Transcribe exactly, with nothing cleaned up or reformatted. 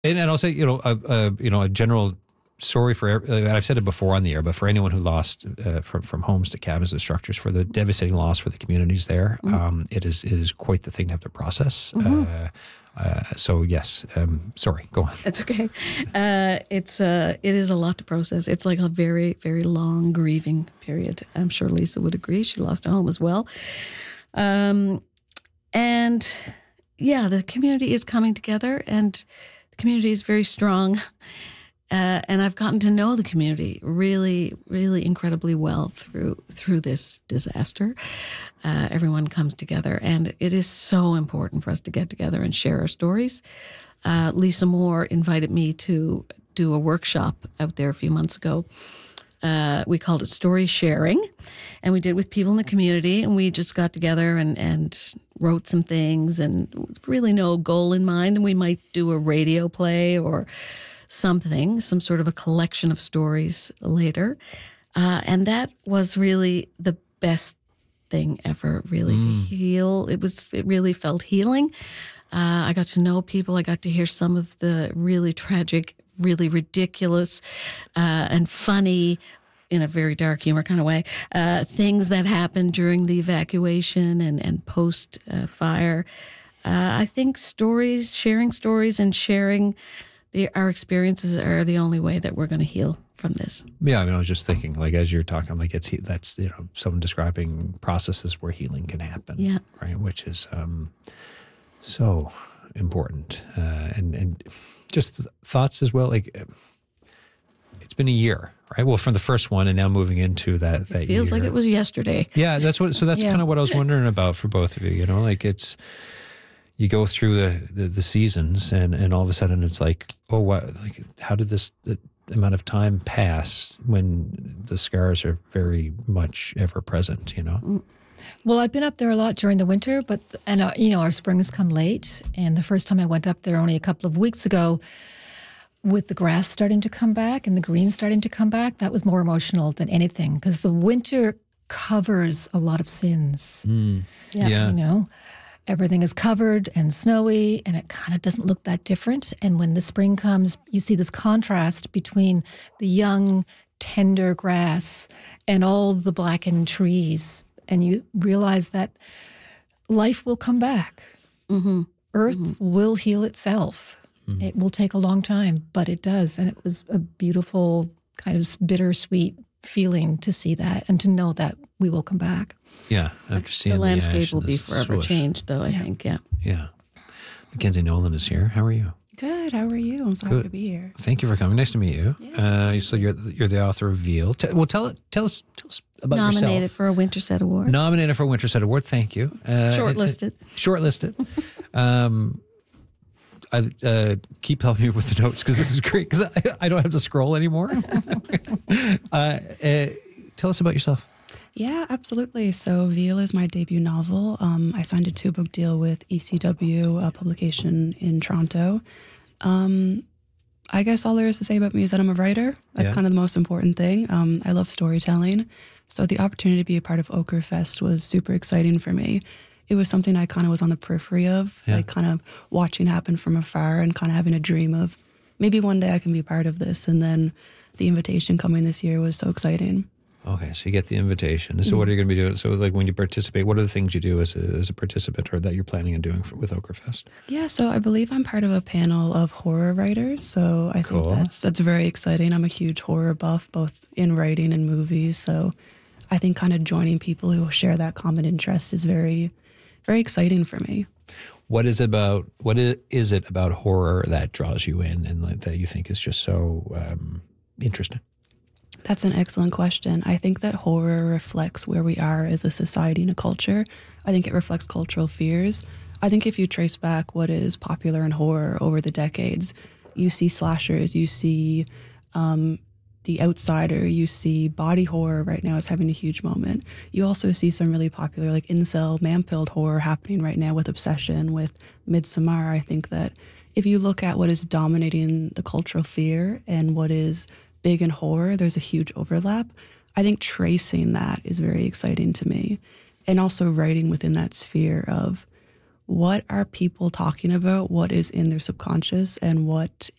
And, and I'll say, you know, a, a you know a general sorry for, and I've said it before on the air, but for anyone who lost uh, from from homes to cabins and structures, for the devastating loss for the communities there, mm-hmm. um, it is it is quite the thing to have to process. Mm-hmm. Uh, uh, so yes, um, sorry, go on. That's okay. Uh, it's uh, it is a lot to process. It's like a very very long grieving period. I'm sure Lisa would agree. She lost a home as well, um, and yeah, the community is coming together, and the community is very strong. Uh, and I've gotten to know the community really, really incredibly well through through this disaster. Uh, everyone comes together, and it is so important for us to get together and share our stories. Uh, Lisa Moore invited me to do a workshop out there a few months ago. Uh, we called it Story Sharing, and we did it with people in the community, and we just got together and, and wrote some things, and really no goal in mind. And we might do a radio play or something, some sort of a collection of stories later. Uh, and that was really the best thing ever, really, mm. to heal. It was, it really felt healing. Uh, I got to know people. I got to hear some of the really tragic, really ridiculous uh, and funny, in a very dark humor kind of way, uh, things that happened during the evacuation and, and post-fire. Uh, uh, I think stories, sharing stories and sharing The, our experiences are the only way that we're going to heal from this. Yeah, I mean, I was just thinking, like, as you're talking, like, it's that's, you know, someone describing processes where healing can happen. Yeah. Right, which is um, so important. Uh, and, and just thoughts as well, like, it's been a year, right? Well, from the first one and now moving into that, that It feels year. like it was yesterday. Yeah, that's what, so that's yeah. kind of what I was wondering about for both of you, you know, like, it's, you go through the, the, the seasons and, and all of a sudden it's like, oh, what, like, how did this the amount of time pass when the scars are very much ever present, you know? Well, I've been up there a lot during the winter, but, and uh, you know, our springs come late. And the first time I went up there only a couple of weeks ago, with the grass starting to come back and the green starting to come back, that was more emotional than anything, because the winter covers a lot of sins. Mm. Yeah. yeah. You know? Everything is covered and snowy, and it kind of doesn't look that different. And when the spring comes, you see this contrast between the young, tender grass and all the blackened trees. And you realize that life will come back. Mm-hmm. Earth mm-hmm. will heal itself. Mm-hmm. It will take a long time, but it does. And it was a beautiful, kind of bittersweet feeling to see that and to know that we will come back. Yeah, after seeing the landscape the ash will be forever swoosh. changed, though. I yeah. think, yeah, yeah. Mackenzie Nolan is here. How are you? Good. How are you? I'm so Good. happy to be here. Thank you for coming. Nice to meet you. Yes. Uh, so you're you're the author of Veal. T- well, tell tell us tell us about yourself. Nominated for a Winterset Award. Nominated for a Winterset Award. Thank you. Uh, Shortlisted. Uh, shortlisted. um, I uh, keep helping me with the notes because this is great because I, I don't have to scroll anymore. uh, uh, tell us about yourself. Yeah, absolutely. So Veal is my debut novel. Um, I signed a two-book deal with E C W, a publication in Toronto. Um, I guess all there is to say about me is that I'm a writer. That's yeah. kind of the most important thing. Um, I love storytelling. So the opportunity to be a part of Okerfest was super exciting for me. It was something I kind of was on the periphery of, yeah. like kind of watching happen from afar and kind of having a dream of maybe one day I can be a part of this. And then the invitation coming this year was so exciting. Okay, so you get the invitation. So what are you going to be doing? So like when you participate, what are the things you do as a, as a participant or that you're planning on doing for, with Okerfest? Yeah, so I believe I'm part of a panel of horror writers. So I cool. think that's that's very exciting. I'm a huge horror buff, both in writing and movies. So I think kind of joining people who share that common interest is very, very exciting for me. What is about what is it about horror that draws you in and like, that you think is just so um, interesting? That's an excellent question. I think that horror reflects where we are as a society and a culture. I think it reflects cultural fears. I think if you trace back what is popular in horror over the decades, you see slashers, you see um, The Outsider, you see body horror right now is having a huge moment. You also see some really popular like incel, man-pilled horror happening right now with Obsession, with Midsommar. I think that if you look at what is dominating the cultural fear and what is big in horror, there's a huge overlap. I think tracing that is very exciting to me. And also writing within that sphere of what are people talking about, what is in their subconscious, and what